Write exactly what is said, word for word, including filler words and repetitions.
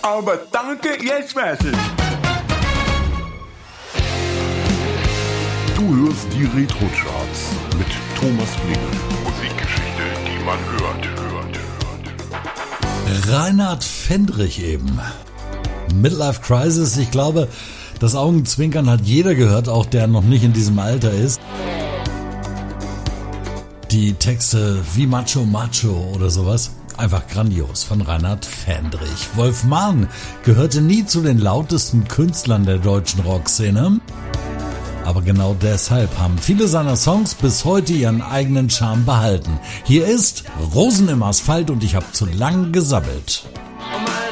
Aber danke, jetzt weiß ich. Du hörst die Retro-Charts mit Thomas Blingel. Musikgeschichte, die man hört, hört, hört. Reinhard Fendrich eben. Midlife Crisis, ich glaube, das Augenzwinkern hat jeder gehört, auch der noch nicht in diesem Alter ist. Die Texte wie Macho Macho oder sowas, einfach grandios von Reinhard Fendrich. Wolf Mahn gehörte nie zu den lautesten Künstlern der deutschen Rockszene. Aber genau deshalb haben viele seiner Songs bis heute ihren eigenen Charme behalten. Hier ist Rosen im Asphalt und ich habe zu lang gesabbelt.